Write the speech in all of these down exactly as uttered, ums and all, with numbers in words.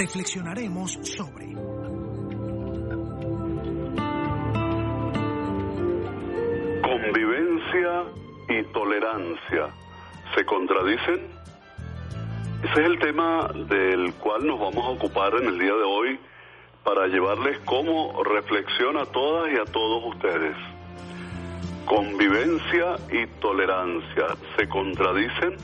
reflexionaremos sobre convivencia y tolerancia. ¿Se contradicen? Ese es el tema del cual nos vamos a ocupar en el día de hoy para llevarles cómo reflexión a todas y a todos ustedes. Convivencia y tolerancia, ¿se contradicen?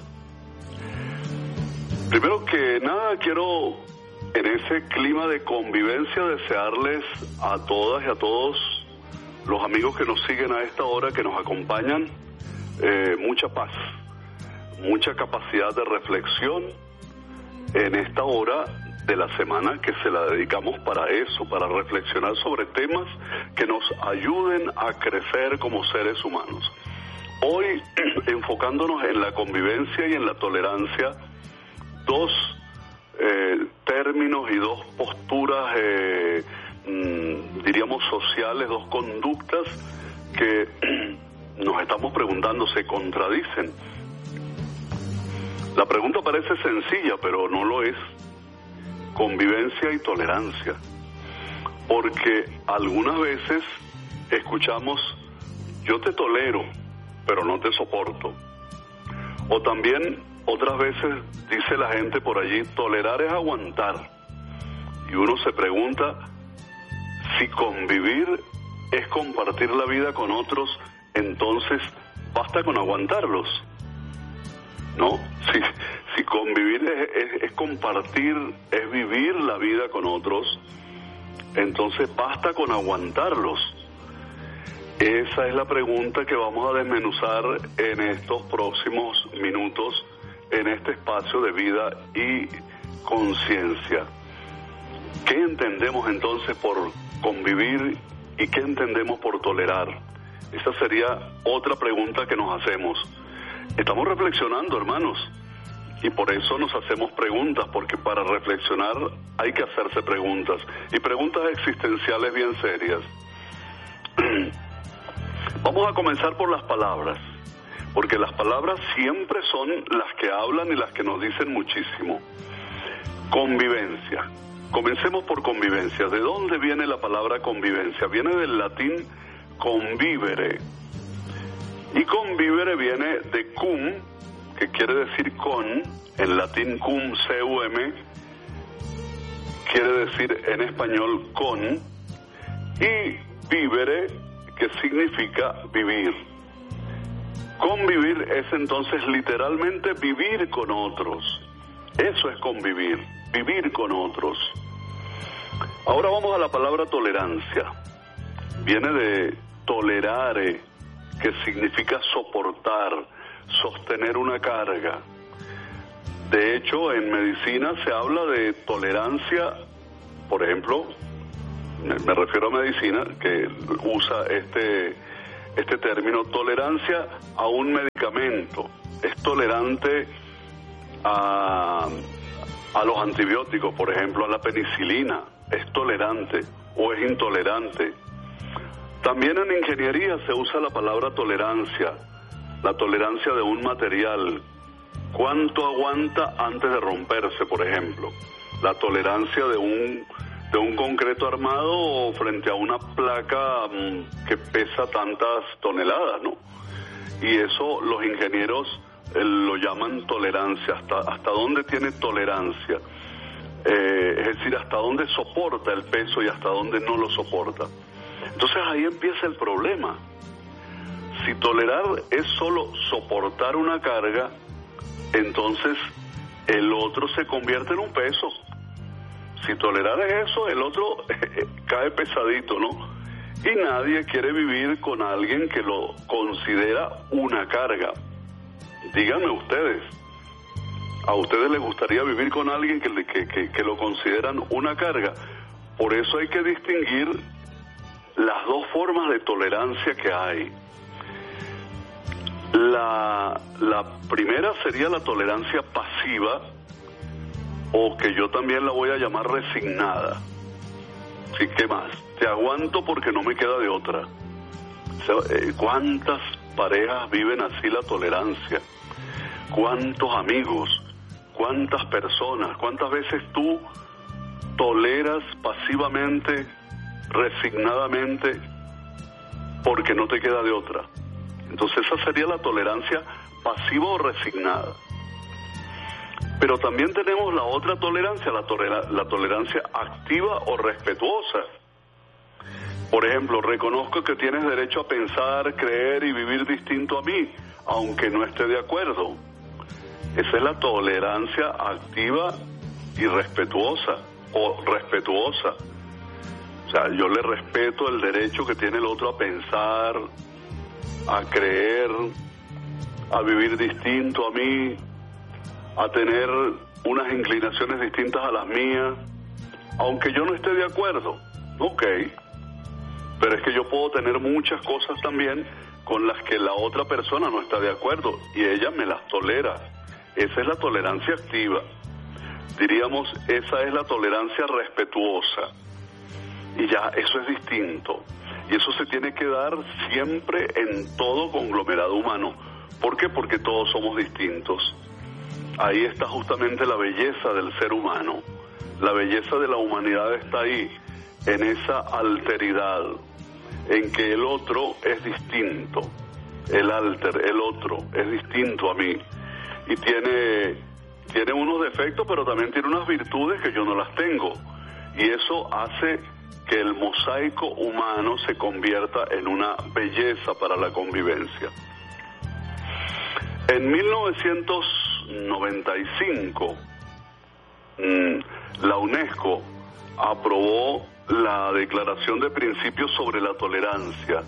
Primero que nada, quiero en ese clima de convivencia desearles a todas y a todos los amigos que nos siguen a esta hora, que nos acompañan, eh, mucha paz, mucha capacidad de reflexión en esta hora de la semana que se la dedicamos para eso, para reflexionar sobre temas que nos ayuden a crecer como seres humanos. Hoy, enfocándonos en la convivencia y en la tolerancia, dos eh, términos y dos posturas, eh, mmm, diríamos sociales, dos conductas que nos estamos preguntando, ¿se contradicen? La pregunta parece sencilla, pero no lo es. Convivencia y tolerancia. Porque algunas veces escuchamos, yo te tolero, pero no te soporto. O también otras veces dice la gente por allí, tolerar es aguantar. Y uno se pregunta si convivir es compartir la vida con otros, entonces basta con aguantarlos. No, si, si convivir es, es, es compartir, es vivir la vida con otros, entonces basta con aguantarlos. Esa es la pregunta que vamos a desmenuzar en estos próximos minutos, en este espacio de vida y conciencia. ¿Qué entendemos entonces por convivir y qué entendemos por tolerar? Esa sería otra pregunta que nos hacemos. Estamos reflexionando, hermanos, y por eso nos hacemos preguntas, porque para reflexionar hay que hacerse preguntas, y preguntas existenciales bien serias. Vamos a comenzar por las palabras, porque las palabras siempre son las que hablan y las que nos dicen muchísimo. Convivencia. Comencemos por convivencia. ¿De dónde viene la palabra convivencia? Viene del latín convivere. Y convivere viene de cum, que quiere decir con, en latín cum, C U M, quiere decir en español con, y vivere, que significa vivir. Convivir es entonces literalmente vivir con otros. Eso es convivir, vivir con otros. Ahora vamos a la palabra tolerancia. Viene de tolerare, que significa soportar, sostener una carga. De hecho, en medicina se habla de tolerancia, por ejemplo, me refiero a medicina, que usa este, este término, tolerancia a un medicamento. Es tolerante a, a los antibióticos, por ejemplo, a la penicilina. Es tolerante o es intolerante. También en ingeniería se usa la palabra tolerancia, la tolerancia de un material. ¿Cuánto aguanta antes de romperse, por ejemplo? La tolerancia de un, de un concreto armado frente a una placa mmm, que pesa tantas toneladas, ¿no? Y eso los ingenieros eh, lo llaman tolerancia. ¿Hasta, hasta dónde tiene tolerancia? Eh, es decir, hasta dónde soporta el peso y hasta dónde no lo soporta. Entonces ahí empieza el problema. Si tolerar es solo soportar una carga, entonces el otro se convierte en un peso. Si tolerar es eso, el otro cae pesadito, ¿no? Y nadie quiere vivir con alguien que lo considera una carga. Díganme ustedes, ¿a ustedes les gustaría vivir con alguien que, que, que, que lo consideran una carga? Por eso hay que distinguir las dos formas de tolerancia que hay. La, la primera sería la tolerancia pasiva, o que yo también la voy a llamar resignada. ¿Sí? ¿Qué más? Te aguanto porque no me queda de otra. O sea, eh, ¿cuántas parejas viven así la tolerancia? ¿Cuántos amigos? ¿Cuántas personas? ¿Cuántas veces tú toleras pasivamente, resignadamente, porque no te queda de otra. Entonces esa sería la tolerancia pasiva o resignada. Pero también tenemos la otra tolerancia, la, tolera, la tolerancia activa o respetuosa. Por ejemplo, reconozco que tienes derecho a pensar, creer y vivir distinto a mí, aunque no esté de acuerdo. Esa es la tolerancia activa y respetuosa o respetuosa. O sea, yo le respeto el derecho que tiene el otro a pensar, a creer, a vivir distinto a mí, a tener unas inclinaciones distintas a las mías, aunque yo no esté de acuerdo. Ok, pero es que yo puedo tener muchas cosas también con las que la otra persona no está de acuerdo y ella me las tolera. Esa es la tolerancia activa. Diríamos, esa es la tolerancia respetuosa. Y ya, eso es distinto. Y eso se tiene que dar siempre en todo conglomerado humano. ¿Por qué? Porque todos somos distintos. Ahí está justamente la belleza del ser humano. La belleza de la humanidad está ahí, en esa alteridad, en que el otro es distinto. El alter, el otro, es distinto a mí. Y tiene, tiene unos defectos, pero también tiene unas virtudes que yo no las tengo. Y eso hace que el mosaico humano se convierta en una belleza para la convivencia. En mil novecientos noventa y cinco, la UNESCO aprobó la Declaración de Principios sobre la Tolerancia.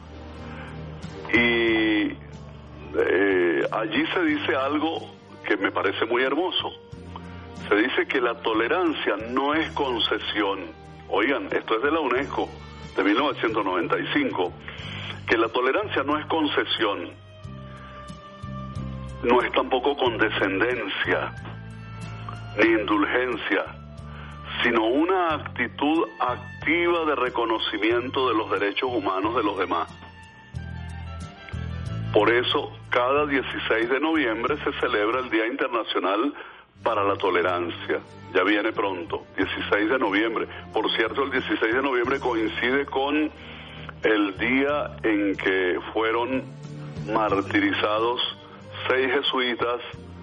Y eh, allí se dice algo que me parece muy hermoso. Se dice que la tolerancia no es concesión. Oigan, esto es de la UNESCO, de mil novecientos noventa y cinco, que la tolerancia no es concesión, no es tampoco condescendencia, ni indulgencia, sino una actitud activa de reconocimiento de los derechos humanos de los demás. Por eso, cada dieciséis de noviembre se celebra el Día Internacional para la Tolerancia. Ya viene pronto, dieciséis de noviembre. Por cierto, el dieciséis de noviembre coincide con el día en que fueron martirizados seis jesuitas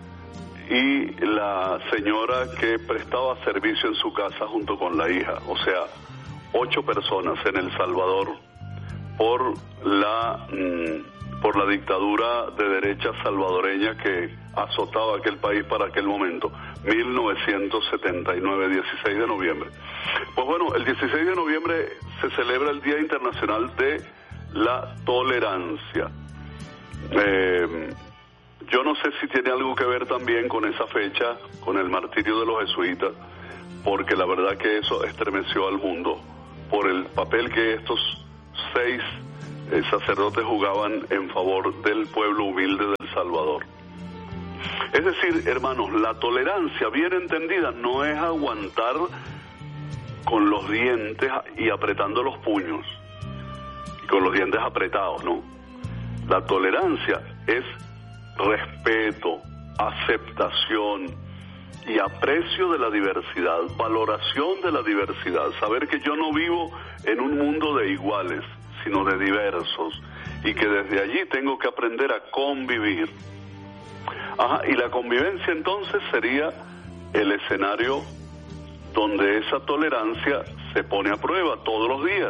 y la señora que prestaba servicio en su casa junto con la hija. O sea, ocho personas en El Salvador por la... Mmm, por la dictadura de derecha salvadoreña que azotaba aquel país para aquel momento, mil novecientos setenta y nueve, dieciséis de noviembre. Pues bueno, el dieciséis de noviembre se celebra el Día Internacional de la Tolerancia. Eh, yo no sé si tiene algo que ver también con esa fecha, con el martirio de los jesuitas, porque la verdad que eso estremeció al mundo, por el papel que estos seis Eh, sacerdotes jugaban en favor del pueblo humilde del Salvador. Es decir, hermanos, la tolerancia bien entendida no es aguantar con los dientes y apretando los puños, y con los dientes apretados, ¿no? La tolerancia es respeto, aceptación y aprecio de la diversidad, valoración de la diversidad, saber que yo no vivo en un mundo de iguales, sino de diversos, y que desde allí tengo que aprender a convivir. Ajá, y la convivencia entonces sería el escenario donde esa tolerancia se pone a prueba todos los días.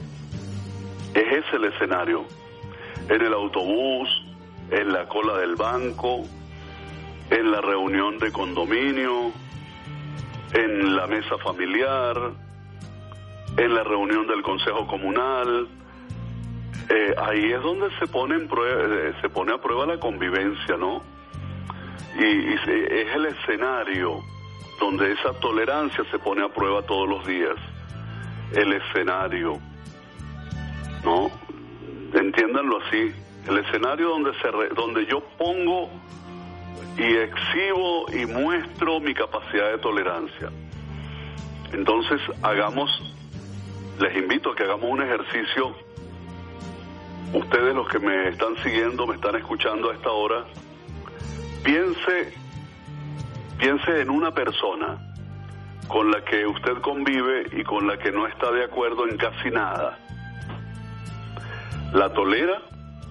Es ese el escenario. En el autobús, en la cola del banco, en la reunión de condominio, en la mesa familiar, en la reunión del consejo comunal. Eh, ahí es donde se pone en prueba, eh, se pone a prueba la convivencia, ¿no? Y, y se, es el escenario donde esa tolerancia se pone a prueba todos los días. El escenario, ¿no? Entiéndanlo así. El escenario donde se re, donde yo pongo y exhibo y muestro mi capacidad de tolerancia. Entonces hagamos, les invito a que hagamos un ejercicio. Ustedes, los que me están siguiendo, me están escuchando a esta hora, piense, piense en una persona con la que usted convive y con la que no está de acuerdo en casi nada? ¿La tolera?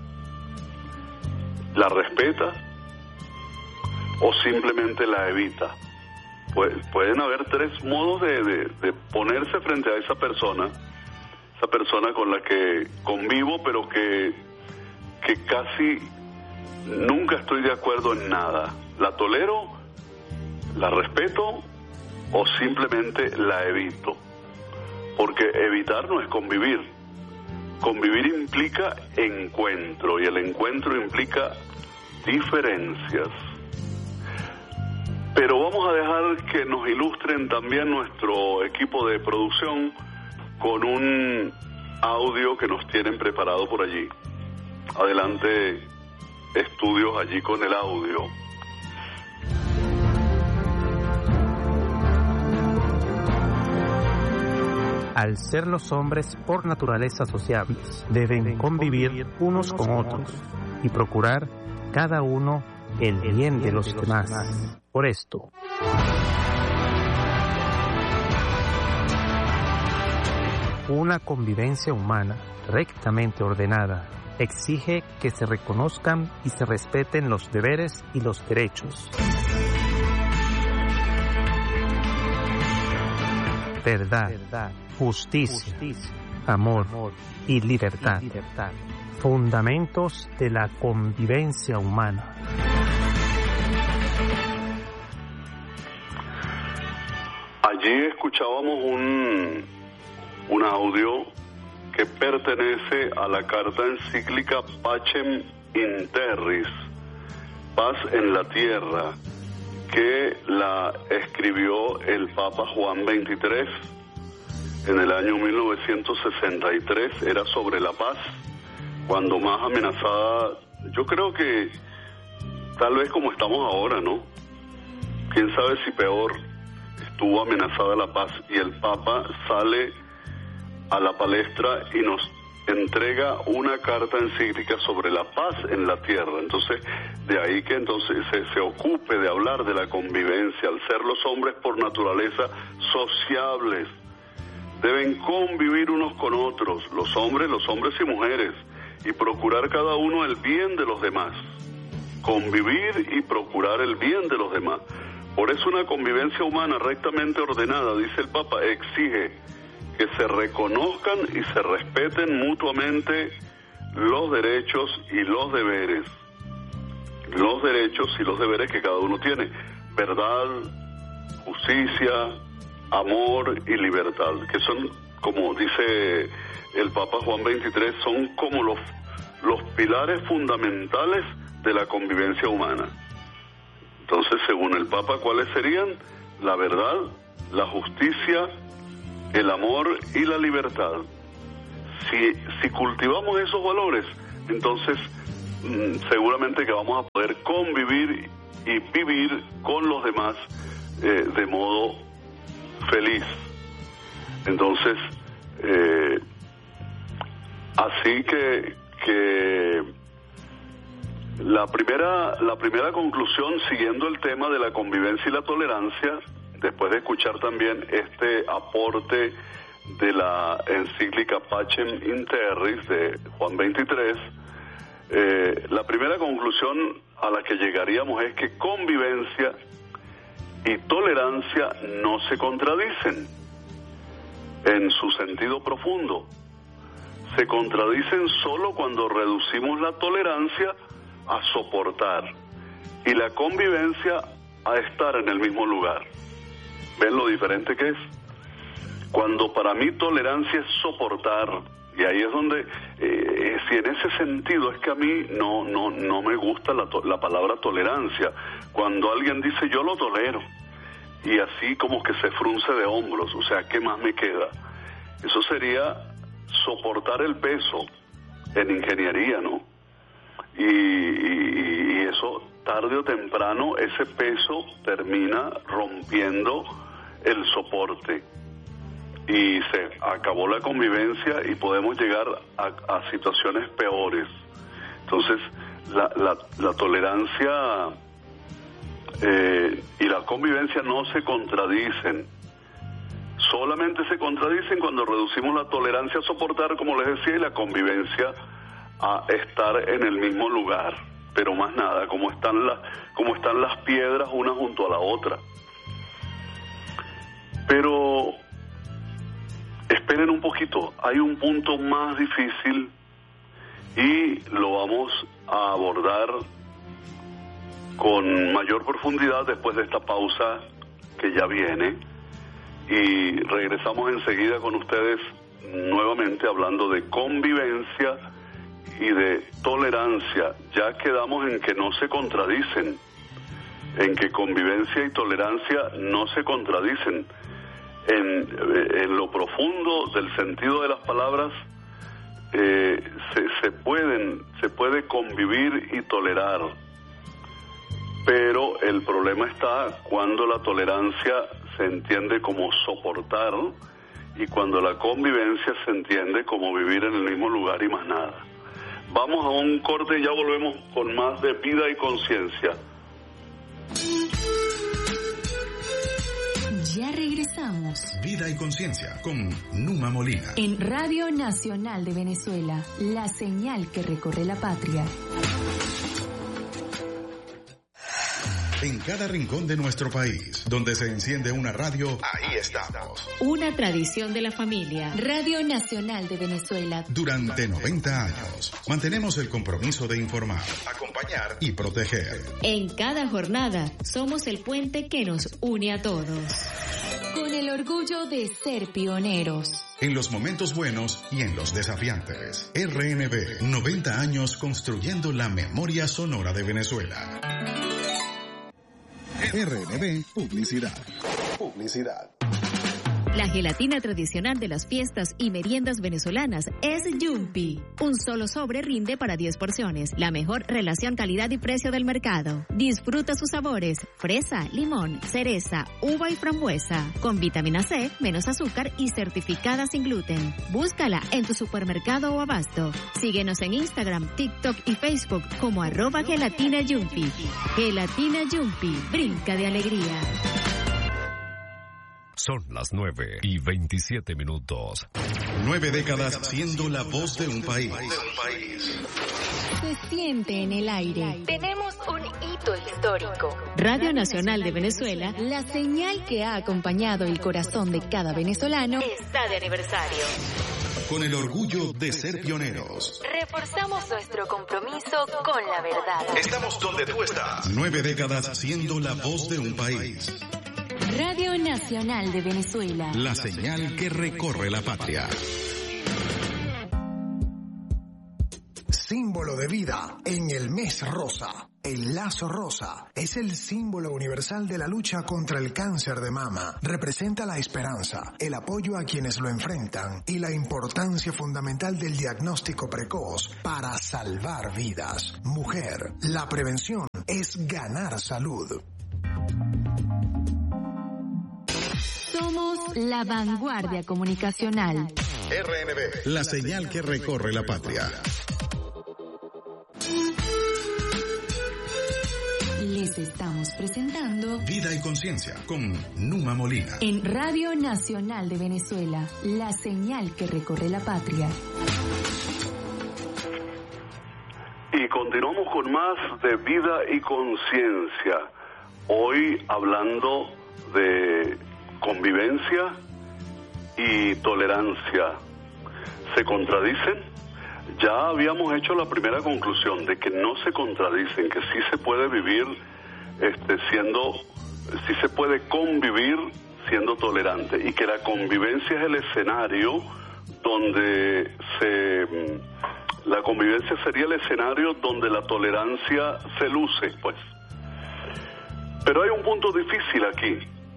¿La respeta? ¿O simplemente la evita? Pues, pueden haber tres modos de, de, de ponerse frente a esa persona, esa persona con la que convivo, pero que, que casi nunca estoy de acuerdo en nada. ¿La tolero? ¿La respeto? ¿O simplemente la evito? Porque evitar no es convivir. Convivir implica encuentro, y el encuentro implica diferencias. Pero vamos a dejar que nos ilustren también nuestro equipo de producción con un audio que nos tienen preparado por allí. Adelante, estudios allí con el audio. Al ser los hombres por naturaleza sociables, deben convivir unos con otros y procurar cada uno el bien de los demás. Por esto, una convivencia humana rectamente ordenada exige que se reconozcan y se respeten los deberes y los derechos. Verdad, justicia, amor y libertad, fundamentos de la convivencia humana. Allí escuchábamos un, un audio que pertenece a la carta encíclica Pacem in Terris, Paz en la Tierra, que la escribió el Papa Juan veintitrés en el año mil novecientos sesenta y tres. Era sobre la paz, cuando más amenazada, yo creo que tal vez como estamos ahora, ¿no? Quién sabe si peor estuvo amenazada la paz, y el Papa sale a la palestra y nos entrega una carta encíclica sobre la paz en la tierra. Entonces, de ahí que entonces se, se ocupe de hablar de la convivencia. Al ser los hombres por naturaleza sociables, deben convivir unos con otros, los hombres, los hombres y mujeres, y procurar cada uno el bien de los demás. Convivir y procurar el bien de los demás. Por eso una convivencia humana rectamente ordenada, dice el Papa, exige que se reconozcan y se respeten mutuamente los derechos y los deberes. Los derechos y los deberes que cada uno tiene. Verdad, justicia, amor y libertad, que son, como dice el Papa Juan veintitrés, son como los, los pilares fundamentales de la convivencia humana. Entonces, según el Papa, ¿cuáles serían? La verdad, la justicia, el amor y la libertad. Si, si cultivamos esos valores, entonces mmm, seguramente que vamos a poder convivir y vivir con los demás eh, de modo feliz. Entonces, eh, así que, que la primera, la primera conclusión, siguiendo el tema de la convivencia y la tolerancia, después de escuchar también este aporte de la encíclica Pacem in Terris de Juan veintitrés, eh, la primera conclusión a la que llegaríamos es que convivencia y tolerancia no se contradicen en su sentido profundo. Se contradicen solo cuando reducimos la tolerancia a soportar y la convivencia a estar en el mismo lugar. ¿Ven lo diferente que es? Cuando para mí tolerancia es soportar, y ahí es donde, eh, si en ese sentido es que a mí no no no me gusta la, to- la palabra tolerancia. Cuando alguien dice yo lo tolero, y así como que se frunce de hombros, o sea, ¿qué más me queda? Eso sería soportar el peso en ingeniería, ¿no? Y, y, y eso, tarde o temprano, ese peso termina rompiendo el soporte y se acabó la convivencia y podemos llegar a, a situaciones peores. Entonces, la, la, la tolerancia eh, y la convivencia no se contradicen, solamente se contradicen cuando reducimos la tolerancia a soportar, como les decía, y la convivencia a estar en el mismo lugar, pero más nada, como están las, como están las piedras una junto a la otra. Pero esperen un poquito, hay un punto más difícil y lo vamos a abordar con mayor profundidad después de esta pausa que ya viene, y regresamos enseguida con ustedes nuevamente hablando de convivencia y de tolerancia. Ya quedamos en que no se contradicen, en que convivencia y tolerancia no se contradicen. En, en lo profundo del sentido de las palabras, eh, se, se pueden, se puede convivir y tolerar, pero el problema está cuando la tolerancia se entiende como soportar y cuando la convivencia se entiende como vivir en el mismo lugar y más nada. Vamos a un corte y ya volvemos con más de Vida y Conciencia. Ya regresamos. Vida y Conciencia con Numa Molina. En Radio Nacional de Venezuela, la señal que recorre la patria. En cada rincón de nuestro país, donde se enciende una radio, ahí estamos. Una tradición de la familia. Radio Nacional de Venezuela. Durante noventa años, mantenemos el compromiso de informar, acompañar y proteger. En cada jornada, somos el puente que nos une a todos. Con el orgullo de ser pioneros. En los momentos buenos y en los desafiantes. R N B, noventa años construyendo la memoria sonora de Venezuela. R N B Publicidad. Publicidad. La gelatina tradicional de las fiestas y meriendas venezolanas es Yumpi. Un solo sobre rinde para diez porciones. La mejor relación calidad y precio del mercado. Disfruta sus sabores: fresa, limón, cereza, uva y frambuesa. Con vitamina C, menos azúcar y certificada sin gluten. Búscala en tu supermercado o abasto. Síguenos en Instagram, TikTok y Facebook como arroba gelatina Yumpi. Gelatina Yumpi, brinca de alegría. Son las nueve y veintisiete minutos. Nueve décadas siendo la voz de un país. Se siente en el aire. Tenemos un hito histórico. Radio Nacional de Venezuela, la señal que ha acompañado el corazón de cada venezolano, está de aniversario. Con el orgullo de ser pioneros. Reforzamos nuestro compromiso con la verdad. Estamos donde tú estás. Nueve décadas siendo la voz de un país. Radio Nacional de Venezuela. La señal que recorre la patria. Símbolo de vida en el mes rosa. El lazo rosa es el símbolo universal de la lucha contra el cáncer de mama. Representa la esperanza, el apoyo a quienes lo enfrentan y la importancia fundamental del diagnóstico precoz para salvar vidas. Mujer, la prevención es ganar salud. Somos la vanguardia comunicacional. R N B, la señal que recorre la patria. Les estamos presentando Vida y Conciencia con Numa Molina. En Radio Nacional de Venezuela, la señal que recorre la patria. Y continuamos con más de Vida y Conciencia. Hoy hablando de convivencia y tolerancia. ¿Se contradicen? Ya habíamos hecho la primera conclusión de que no se contradicen, que sí se puede vivir este, siendo, sí se puede convivir siendo tolerante, y que la convivencia es el escenario donde se, la convivencia sería el escenario donde la tolerancia se luce, pues. Pero hay un punto difícil aquí,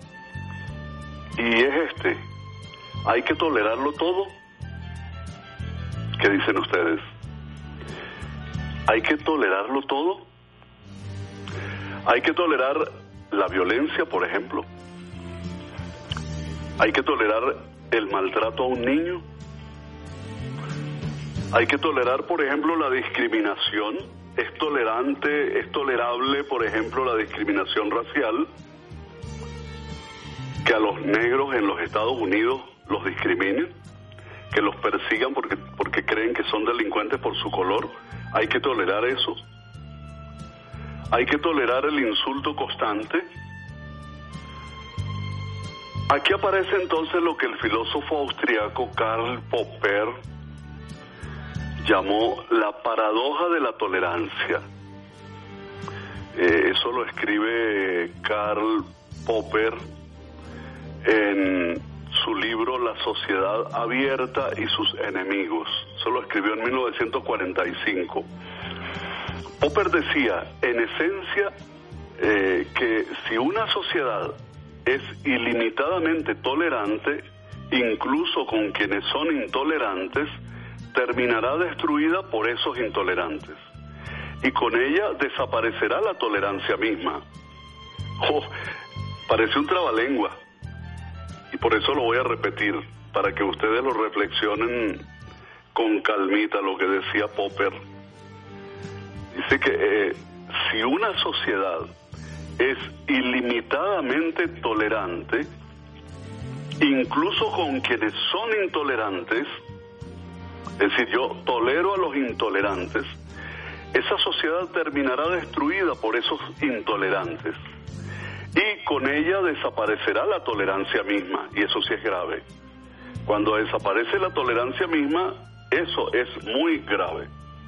y es este: ¿hay que tolerarlo todo? ¿Qué dicen ustedes? ¿Hay que tolerarlo todo? ¿Hay que tolerar la violencia, por ejemplo? ¿Hay que tolerar el maltrato a un niño? ¿Hay que tolerar, por ejemplo, la discriminación? ¿Es tolerante, es tolerable, por ejemplo, la discriminación racial? que a los negros en los Estados Unidos los discriminen, que los persigan porque, porque creen que son delincuentes por su color. Hay que tolerar eso. Hay que tolerar el insulto constante. Aquí aparece entonces lo que el filósofo austriaco Karl Popper llamó la paradoja de la tolerancia. Eh, eso lo escribe Karl Popper en su libro La sociedad abierta y sus enemigos. Eso lo escribió en mil novecientos cuarenta y cinco. Popper decía, en esencia, eh, que si una sociedad es ilimitadamente tolerante, incluso con quienes son intolerantes, terminará destruida por esos intolerantes. Y con ella desaparecerá la tolerancia misma. Oh, parece un trabalengua. Y por eso lo voy a repetir, para que ustedes lo reflexionen con calmita, lo que decía Popper. Dice que eh, si una sociedad es ilimitadamente tolerante, incluso con quienes son intolerantes, es decir, yo tolero a los intolerantes, esa sociedad terminará destruida por esos intolerantes. Y con ella desaparecerá la tolerancia misma, y eso sí es grave. Cuando desaparece la tolerancia misma, eso es muy grave.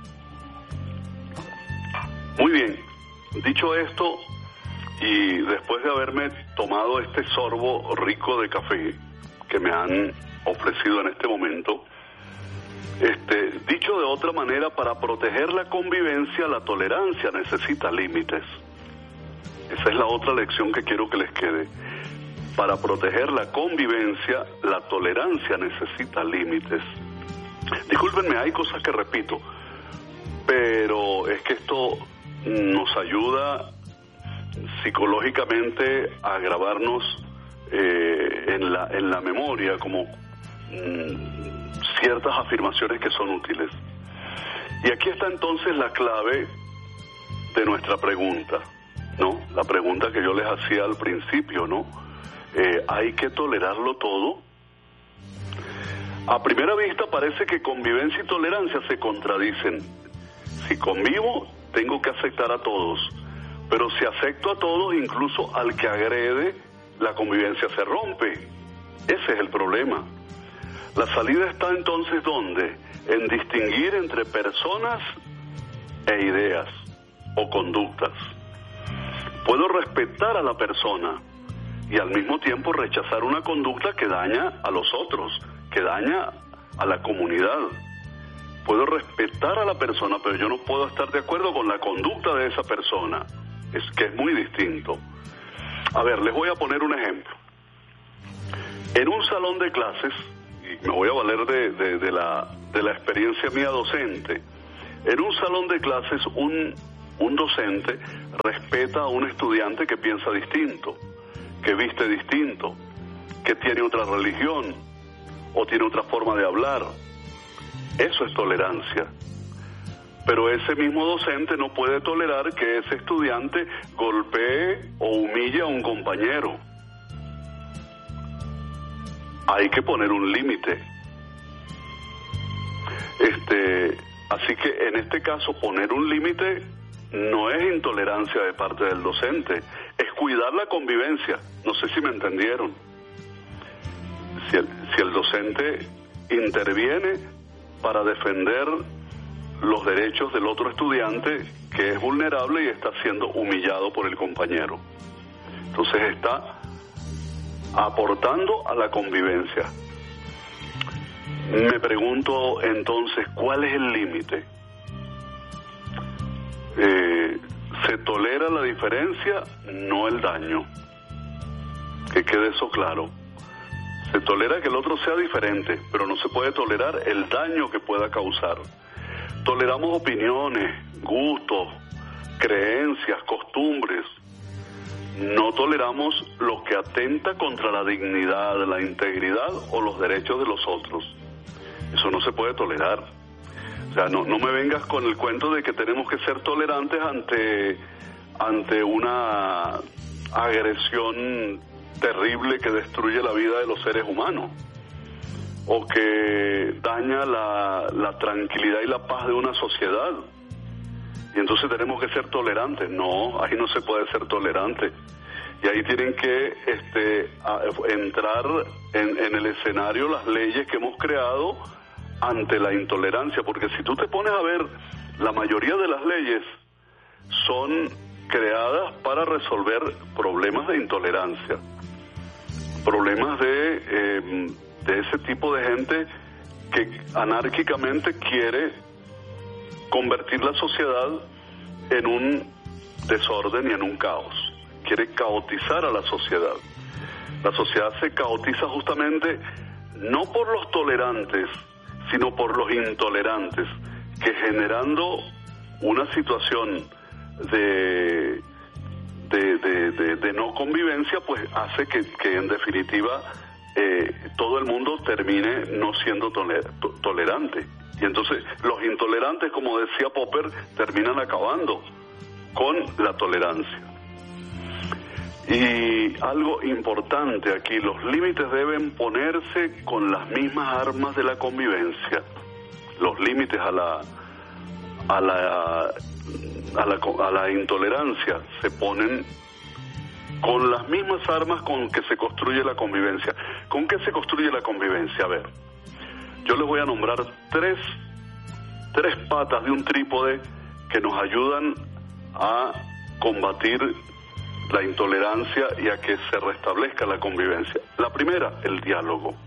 Muy bien, dicho esto, y después de haberme tomado este sorbo rico de café que me han ofrecido en este momento, este, dicho de otra manera, para proteger la convivencia, la tolerancia necesita límites. Esa es la otra lección que quiero que les quede. Para proteger la convivencia, la tolerancia necesita límites. Discúlpenme, hay cosas que repito, pero es que esto nos ayuda psicológicamente a grabarnos eh, en la en la memoria como mmm, ciertas afirmaciones que son útiles. Y aquí está entonces la clave de nuestra pregunta, ¿no? La pregunta que yo les hacía al principio, ¿no? Eh, ¿hay que tolerarlo todo? A primera vista parece que convivencia y tolerancia se contradicen. Si convivo, tengo que aceptar a todos, pero si acepto a todos, incluso al que agrede, la convivencia se rompe. Ese es el problema. La salida está entonces, ¿dónde? En distinguir entre personas e ideas o conductas. Puedo respetar a la persona y al mismo tiempo rechazar una conducta que daña a los otros, que daña a la comunidad. Puedo respetar a la persona, pero yo no puedo estar de acuerdo con la conducta de esa persona. Es que es muy distinto. A ver, les voy a poner un ejemplo. En un salón de clases, y me voy a valer de, de, de, la, de la experiencia mía docente, en un salón de clases un, un docente respeta a un estudiante que piensa distinto, que viste distinto, que tiene otra religión o tiene otra forma de hablar. Eso es tolerancia. Pero ese mismo docente no puede tolerar que ese estudiante golpee o humille a un compañero. Hay que poner un límite. Este, así que en este caso poner un límite no es intolerancia de parte del docente, es cuidar la convivencia. No sé si me entendieron. Si el, si el docente interviene para defender los derechos del otro estudiante que es vulnerable y está siendo humillado por el compañero, entonces está aportando a la convivencia. Me pregunto entonces, ¿cuál es el límite? Eh, se tolera la diferencia, no el daño. Que quede eso claro. Se tolera que el otro sea diferente, pero no se puede tolerar el daño que pueda causar. Toleramos opiniones, gustos, creencias, costumbres. No toleramos lo que atenta contra la dignidad, la integridad o los derechos de los otros. Eso no se puede tolerar. O sea, no, no me vengas con el cuento de que tenemos que ser tolerantes ante, ante una agresión terrible que destruye la vida de los seres humanos o que daña la, la tranquilidad y la paz de una sociedad. Y entonces tenemos que ser tolerantes. No, ahí no se puede ser tolerante. Y ahí tienen que este, a, entrar en, en el escenario las leyes que hemos creado ante la intolerancia. Porque si tú te pones a ver, la mayoría de las leyes son creadas para resolver problemas de intolerancia. Problemas de, eh, de ese tipo de gente que anárquicamente quiere convertir la sociedad en un desorden y en un caos. Quiere caotizar a la sociedad. La sociedad se caotiza justamente no por los tolerantes, sino por los intolerantes, que generando una situación de, de, de, de, de no convivencia, pues hace que, que en definitiva eh, todo el mundo termine no siendo toler, to, tolerante. Y entonces los intolerantes, como decía Popper, terminan acabando con la tolerancia. Y algo importante aquí, los límites deben ponerse con las mismas armas de la convivencia. Los límites a la a la a la, a la intolerancia se ponen con las mismas armas con que se construye la convivencia. ¿Con qué se construye la convivencia? A ver, yo les voy a nombrar tres tres patas de un trípode que nos ayudan a combatir la intolerancia y a que se restablezca la convivencia. La primera, el diálogo.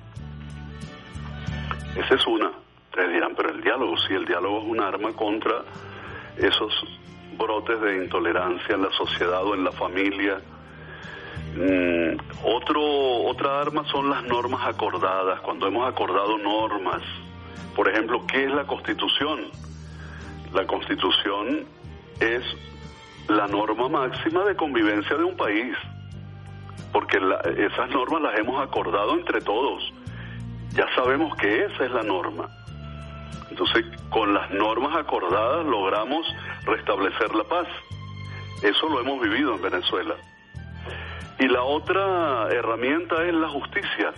Esa es una. Ustedes dirán, pero el diálogo, sí, el diálogo es un arma contra esos brotes de intolerancia en la sociedad o en la familia. Mm, otro, otra arma son las normas acordadas. Cuando hemos acordado normas, por ejemplo, ¿qué es la Constitución? La Constitución es la norma máxima de convivencia de un país, porque la, esas normas las hemos acordado entre todos. Ya sabemos que esa es la norma. Entonces, con las normas acordadas logramos restablecer la paz. Eso lo hemos vivido en Venezuela. Y la otra herramienta es la justicia.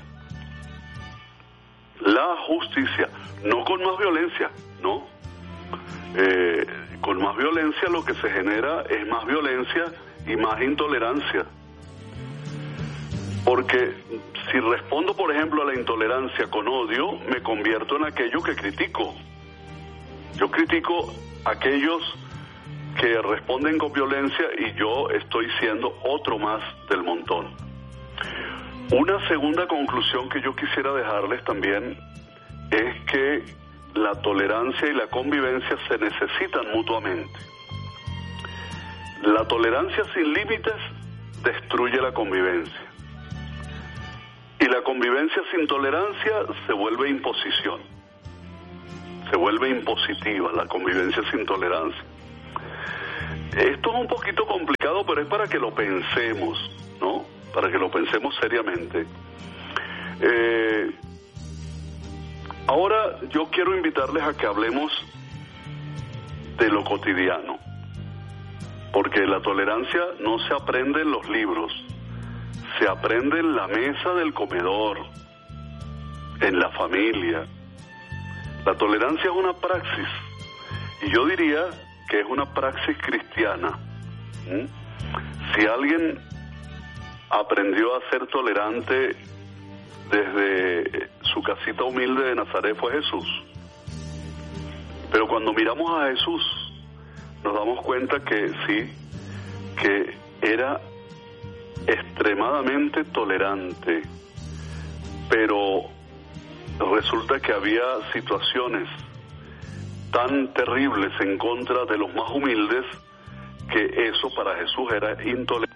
La justicia, no con más violencia, no. Eh, con más violencia lo que se genera es más violencia y más intolerancia. Porque si respondo, por ejemplo, a la intolerancia con odio, me convierto en aquello que critico. Yo critico a aquellos que responden con violencia y yo estoy siendo otro más del montón. Una segunda conclusión que yo quisiera dejarles también es que la tolerancia y la convivencia se necesitan mutuamente. La tolerancia sin límites destruye la convivencia. Y la convivencia sin tolerancia se vuelve imposición. Se vuelve impositiva la convivencia sin tolerancia. Esto es un poquito complicado, pero es para que lo pensemos, ¿no? Para que lo pensemos seriamente. Eh, ahora yo quiero invitarles a que hablemos de lo cotidiano, porque la tolerancia no se aprende en los libros, se aprende en la mesa del comedor, en la familia. La tolerancia es una praxis, y yo diría que es una praxis cristiana. ¿Mm? Si alguien aprendió a ser tolerante desde su casita humilde de Nazaret fue Jesús. Pero cuando miramos a Jesús, nos damos cuenta que sí, que era extremadamente tolerante, pero resulta que había situaciones tan terribles en contra de los más humildes que eso para Jesús era intolerable.